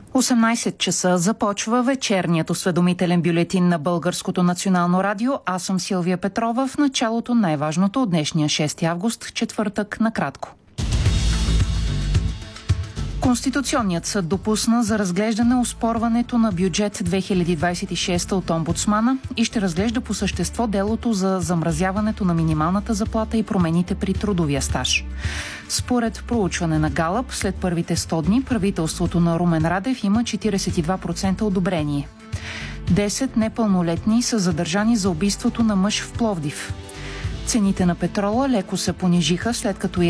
18 часа започва вечерният осведомителен бюлетин на Българското национално радио. Аз съм Силвия Петрова. В началото най-важното от днешния 6 август, четвъртък, накратко. Конституционният съд допусна за разглеждане оспорването на бюджет 2026 от омбудсмана и ще разглежда по същество делото за замразяването на минималната заплата и промените при трудовия стаж. Според проучване на Галъп, след първите 100 дни правителството на Румен Радев има 42% одобрение. 10 непълнолетни са задържани за убийството на мъж в Пловдив. Цените на петрола леко се понижиха, след като